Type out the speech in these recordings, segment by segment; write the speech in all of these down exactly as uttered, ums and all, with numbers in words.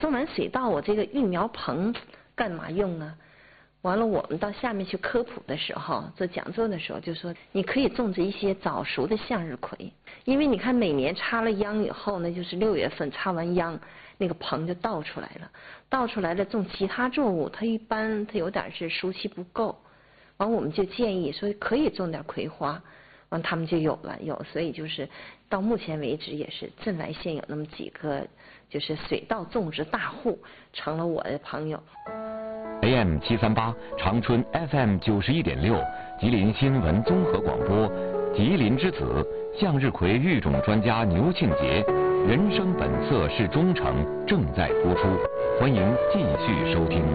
种完水稻，我这个育苗棚干嘛用呢？完了，我们到下面去科普的时候，做讲座的时候就说，你可以种植一些早熟的向日葵，因为你看每年插了秧以后呢，就是六月份插完秧，那个棚就倒出来了，倒出来了种其他作物，它一般它有点是熟期不够，完我们就建议说可以种点葵花，完他们就有了有，所以就是到目前为止也是镇来县有那么几个就是水稻种植大户成了我的朋友。 A M 七三八，长春 F M 九十一点六，吉林新闻综合广播，吉林之子，向日葵育种专家牛庆杰，人生本色是忠诚，正在播出，欢迎继续收听。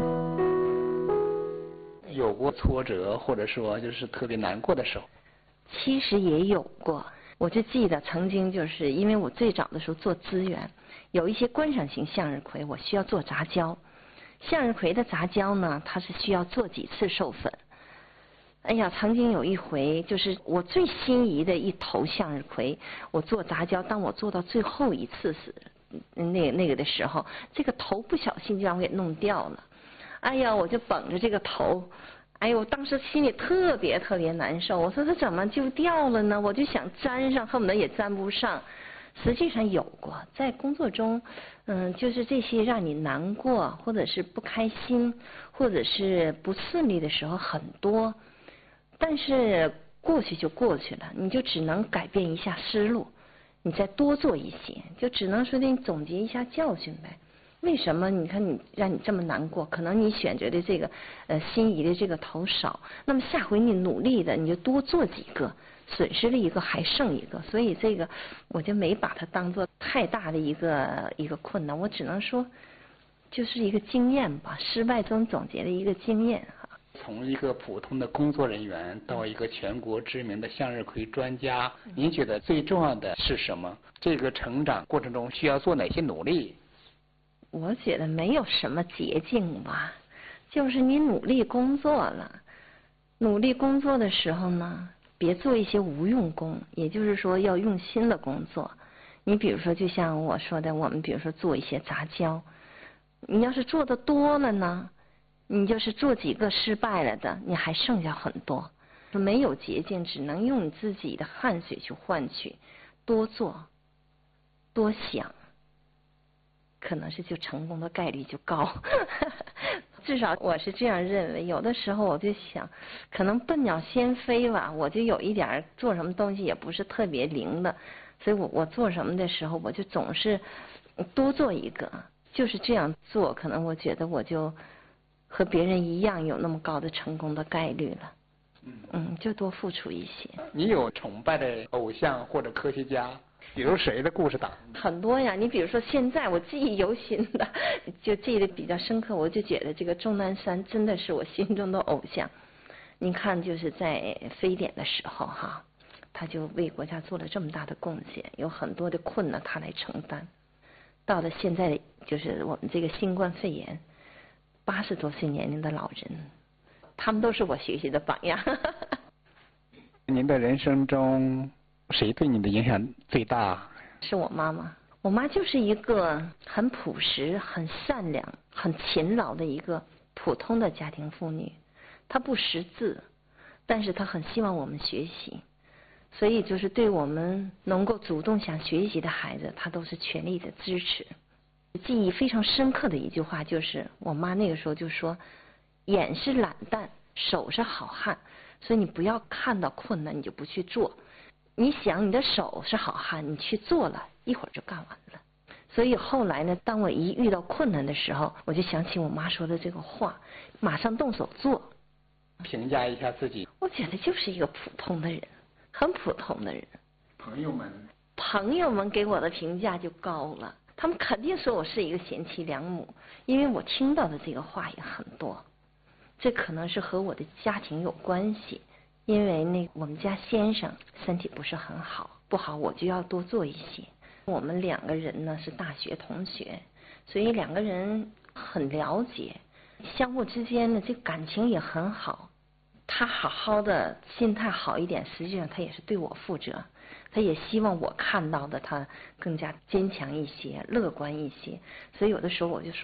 有过挫折或者说就是特别难过的时候？ 其实也有过，我就记得曾经就是因为我最早的时候做资源，有一些观赏型向日葵，我需要做杂交。向日葵的杂交呢，它是需要做几次授粉。哎呀，曾经有一回，就是我最心仪的一头向日葵，我做杂交，当我做到最后一次时，那那个的时候，这个头不小心就让我给弄掉了。哎呀，我就绷着这个头，哎呦，我当时心里特别特别难受。我说它怎么就掉了呢？我就想粘上，恨不得也粘不上。实际上有过，在工作中，嗯，就是这些让你难过，或者是不开心，或者是不顺利的时候很多，但是过去就过去了，你就只能改变一下思路，你再多做一些，就只能说的你总结一下教训呗。为什么你看你让你这么难过？可能你选择的这个呃心仪的这个头少，那么下回你努力的你就多做几个。损失了一个还剩一个，所以这个我就没把它当做太大的一个一个困难，我只能说就是一个经验吧，失败中总结的一个经验哈。 从一个普通的工作人员到一个全国知名的向日葵专家，您觉得最重要的是什么？这个成长过程中需要做哪些努力？ 我觉得没有什么捷径吧，就是你努力工作了，努力工作的时候呢，别做一些无用功，也就是说要用心的工作。你比如说就像我说的，我们比如说做一些杂交，你要是做的多了呢，你就是做几个失败了的，你还剩下很多。没有捷径，只能用你自己的汗水去换取，多做多想，可能是就成功的概率就高。至少我是这样认为，有的时候我就想，可能笨鸟先飞吧，我就有一点做什么东西也不是特别灵的，所以我我做什么的时候，我就总是多做一个，就是这样做，可能我觉得我就和别人一样有那么高的成功的概率了。嗯，就多付出一些。 你有崇拜的偶像或者科学家？比如谁的故事打很多呀，你比如说现在我记忆犹新的，就记得比较深刻，我就觉得这个钟南山真的是我心中的偶像。你看就是在非典的时候哈，他就为国家做了这么大的贡献，有很多的困难他来承担。到了现在就是我们这个新冠肺炎，八十多岁年龄的老人，他们都是我学习的榜样。 您的人生中谁对你的影响最大？ 是我妈妈。我妈就是一个很朴实、很善良、很勤劳的一个普通的家庭妇女。她不识字，但是她很希望我们学习，所以就是对我们能够主动想学习的孩子，她都是全力的支持。记忆非常深刻的一句话就是，我妈那个时候就说：“眼是懒蛋，手是好汉，所以你不要看到困难你就不去做。”你想你的手是好汉，你去做了，一会儿就干完了。所以后来呢，当我一遇到困难的时候，我就想起我妈说的这个话，马上动手做。 评价一下自己。 我觉得就是一个普通的人，很普通的人。 朋友们， 朋友们给我的评价就高了，他们肯定说我是一个贤妻良母，因为我听到的这个话也很多。这可能是和我的家庭有关系。因为那我们家先生身体不是很好，不好我就要多做一些。我们两个人呢是大学同学，所以两个人很了解，相互之间呢这感情也很好。他好好的心态好一点，实际上他也是对我负责，他也希望我看到的他更加坚强一些，乐观一些。所以有的时候我就说